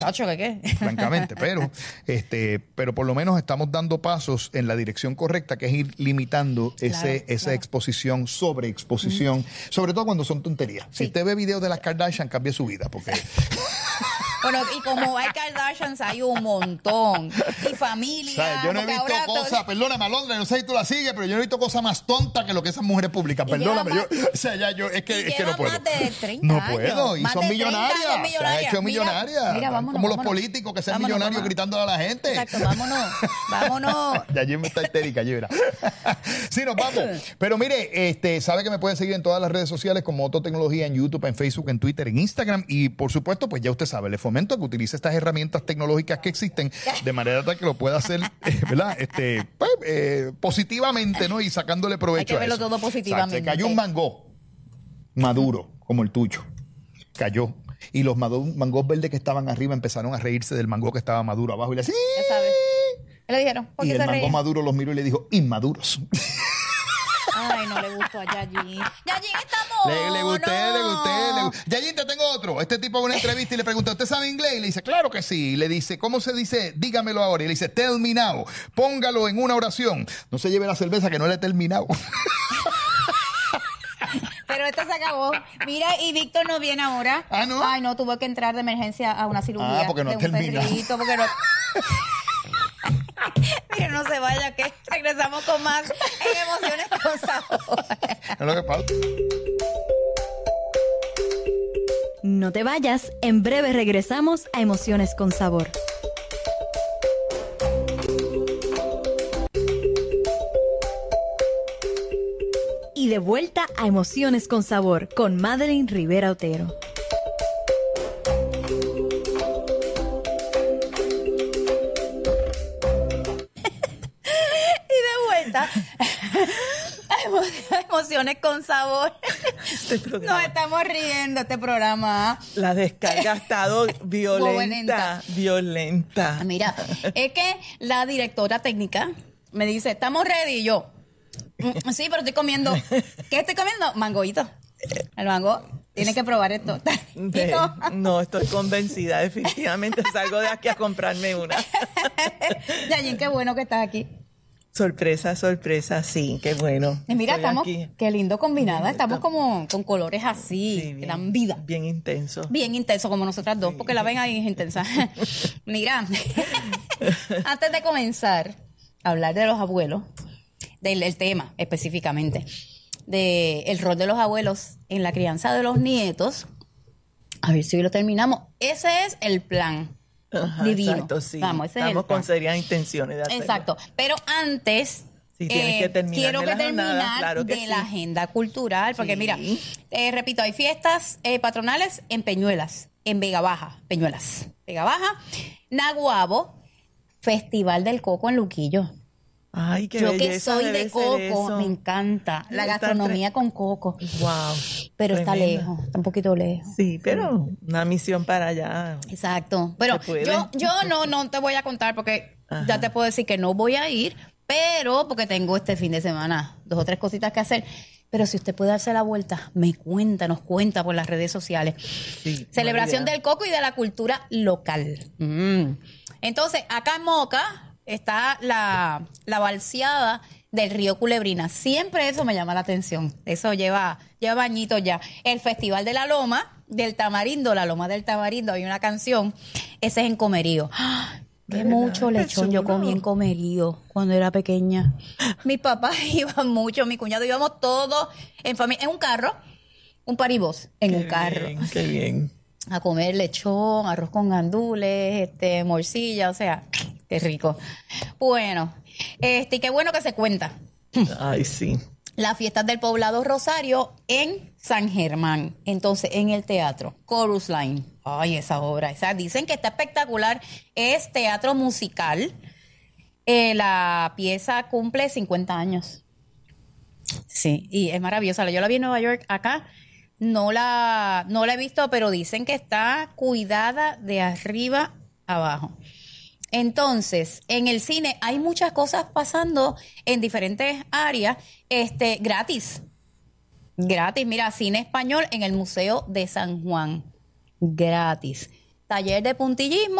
Tacho, ¿qué? Francamente, pero por lo menos estamos dando pasos en la dirección correcta, que es ir limitando esa exposición, sobreexposición, sobre todo cuando son tonterías. Sí. Si usted ve videos de las Kardashian, cambie su vida, porque... Bueno, y como hay Kardashians, hay un montón. Y familia. O sea, yo no he visto cosas, perdóname, Alondra, no sé si tú la sigues, pero yo no he visto cosas más tontas que lo que esas mujeres publican. Perdóname, es que no puedo. Más de 30 no años. puedo, y más son millonarias. Se han hecho millonarias. Mira, vámonos, como los políticos que sean millonarios gritándole a la gente. Exacto, vámonos. Ya Jim está histérica, allí verá. Sí, nos vamos. Pero mire, sabe que me pueden seguir en todas las redes sociales como Ototecnología, en YouTube, en Facebook, en Twitter, en Instagram. Y por supuesto, pues ya usted sabe, le fomento que utilice estas herramientas tecnológicas que existen de manera tal que lo pueda hacer, ¿verdad? Positivamente, ¿no? Y sacándole provecho a eso. Hay que verlo todo positivamente. Se cayó un mango maduro, como el tuyo. Cayó. Y los mangos verdes que estaban arriba empezaron a reírse del mango que estaba maduro abajo. Y le decían, ya sabes. ¿Qué le dijeron? ¿Por qué y el mango maduro los miró y le dijo, inmaduros. Ay, no le gustó a Yajin. Yajin, estamos. Le gusté. Yajin, te tengo otro. Este tipo va a una entrevista y le pregunta, ¿usted sabe inglés? Y le dice, claro que sí. Y le dice, ¿cómo se dice? Dígamelo ahora. Y le dice, tell me now. Póngalo en una oración. No se lleve la cerveza que no le he terminado. Pero esto se acabó. Mira, y Víctor no viene ahora. ¿Ah, no? Ay, no, tuvo que entrar de emergencia a una cirugía. Porque no ha terminado. Porque no... Mira, no se vaya, que regresamos con más en Emociones con Sabor. Es lo que pasa. No te vayas, en breve regresamos a Emociones con Sabor. Y de vuelta a Emociones con Sabor con Madeline Rivera Otero. Emociones con Sabor. Nos estamos riendo este programa. La descarga ha estado violenta. Mira, es que la directora técnica me dice, ¿estamos ready? Y yo, sí, pero estoy comiendo. ¿Qué estoy comiendo? Mangoito. El mango, tiene que probar esto. No, estoy convencida. Definitivamente salgo de aquí a comprarme una. Yajin, qué bueno que estás aquí. Sorpresa, sí, qué bueno. Y mira, estamos, aquí. Qué lindo combinada, estamos como con colores así, sí, que dan vida. Bien intenso. Bien intenso, como nosotras dos, porque la ven ahí es intensa. Mira, antes de comenzar a hablar de los abuelos, del tema específicamente, del rol de los abuelos en la crianza de los nietos, a ver si lo terminamos. Ese es el plan. Ajá, divino. Exacto, sí. Vamos, estamos con serias intenciones de hacerlo. Exacto, pero antes sí, quiero que terminar claro que de la agenda cultural, porque sí. mira, repito, hay fiestas patronales en Peñuelas, en Vega Baja, Naguabo, Festival del Coco en Luquillo. Ay, qué Yo belleza, que soy de coco, me encanta la gastronomía con coco. Wow. Pero está lejos, está un poquito lejos. Sí, pero una misión para allá. Exacto. Pero yo no te voy a contar porque ya te puedo decir que no voy a ir, pero porque tengo este fin de semana 2 o 3 cositas que hacer. Pero si usted puede darse la vuelta, nos cuenta por las redes sociales. Sí, Celebración del coco y de la cultura local. Entonces, acá en Moca está la balseada del río Culebrina. Siempre eso me llama la atención. Eso lleva añitos ya. El Festival de la Loma del Tamarindo, la Loma del Tamarindo, hay una canción. Ese es en Comerío. Qué mucho lechón yo comí en Comerío cuando era pequeña. Mis papás iban mucho, mi cuñado íbamos todos en familia, en un carro, un paribos, en un carro. Qué bien. A comer lechón, arroz con gandules, morcilla, o sea, qué rico. Bueno, qué bueno que se cuenta. Ay, sí. Las fiestas del Poblado Rosario en San Germán. Entonces, en el teatro, Chorus Line. Ay, esa obra, dicen que está espectacular. Es teatro musical. La pieza cumple 50 años. Sí, y es maravillosa. Yo la vi en Nueva York, acá. No la he visto, pero dicen que está cuidada de arriba abajo. Entonces, en el cine hay muchas cosas pasando en diferentes áreas, gratis. Gratis, mira, cine español en el Museo de San Juan. Gratis. taller de puntillismo